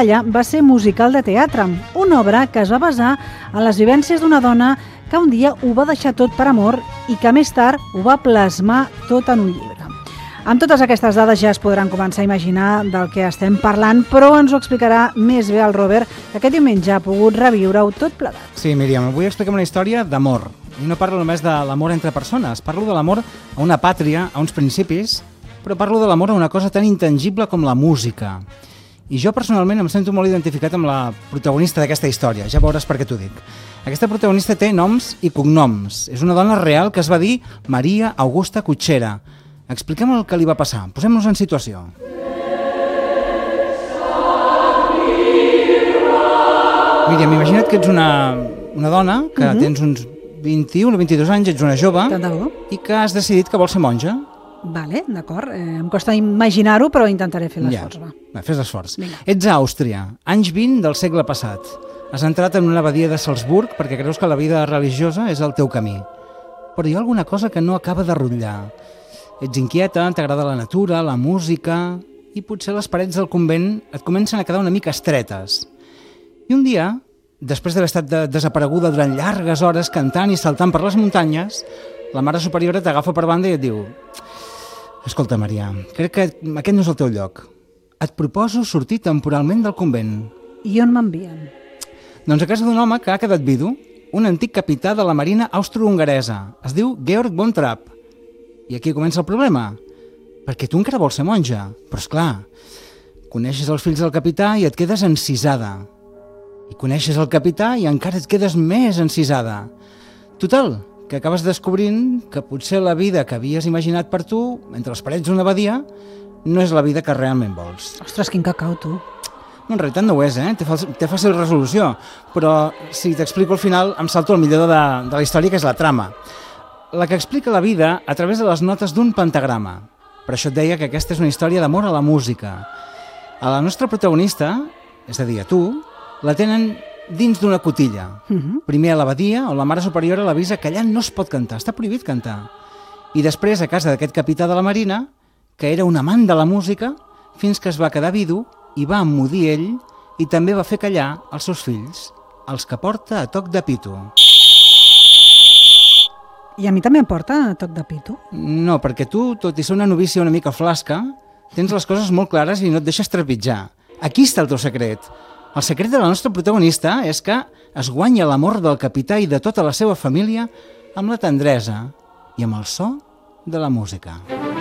palla va ser musical de teatre, una obra que es va basar en les vivències d'una dona que un dia ho va deixar tot per amor i que més tard ho va plasmar tot en un llibre. Amb totes aquestes dades ja es podran començar a imaginar del que estem parlant, però ens ho explicarà més bé el Robert, que aquest diumenge ha pogut reviure-ho tot plegat. Sí, Míriam, vull explicar una història d'amor. I no parlo només de l'amor entre persones, parlo de l'amor a una pàtria, a uns principis, però parlo de l'amor a una cosa tan intangible com la música. I jo personalment em sento molt identificat amb la protagonista d'aquesta història, ja veuràs per què t'ho dic. Aquesta protagonista té noms i cognoms. És una dona real que es va dir Maria Augusta Cutxera. Expliquem el que li va passar, posem-nos en situació. Míriam, imagina't que ets una dona, que tens uns 21 o 22 anys, ets una jove, i que has decidit que vols ser monja. Vale, d'acord. Em costa imaginar-ho, però intentaré fer l'esforç. Fes l'esforç. Ets a Àustria, anys 20 del segle passat. Has entrat en una abadia de Salzburg perquè creus que la vida religiosa és el teu camí. Però hi ha alguna cosa que no acaba de rotllar. Ets inquieta, t'agrada la natura, la música, i potser les parets del convent et comencen a quedar una mica estretes. I un dia, després d'haver estat desapareguda durant llargues hores cantant i saltant per les muntanyes, la Mare Superiora t'agafa per banda i et diu: escolta, Maria, crec que aquest no és el teu lloc. Et proposo sortir temporalment del convent. I on m'envien? Doncs a casa d'un home que ha quedat vidu, un antic capità de la marina austro-hongaresa. Es diu Georg von Trapp. I aquí comença el problema, perquè tu encara vols ser monja, però esclar, coneixes els fills del capità i et quedes encisada. I coneixes el capità i encara et quedes més encisada. Total, que acabes descobrint que potser la vida que havies imaginat per tu, entre les parets d'una abadia, no és la vida que realment vols. Ostres, quin cacau, tu. No, en realitat no ho és, té fàcil resolució, però si t'explico al final em salto el millor de la història, que és la trama. La que explica la vida a través de les notes d'un pentagrama. Per això et deia que aquesta és una història d'amor a la música. A la nostra protagonista, és a dir, a tu, la tenen dins d'una cotilla. Primer a l'abadia, on la Mare Superiora l'avisa que allà no es pot cantar, està prohibit cantar. I després a casa d'aquest capità de la marina, que era un amant de la música, fins que es va quedar vidu i va emmudir ell i també va fer callar els seus fills, els que porta a toc de pito. I a mi també em porta a toc de pito? No, perquè tu, tot i ser una novícia una mica flasca, tens les coses molt clares i no et deixes trepitjar. Aquí està el teu secret. El secret de la nostra protagonista és que es guanya l'amor del capità i de tota la seva família amb la tendresa i amb el so de la música.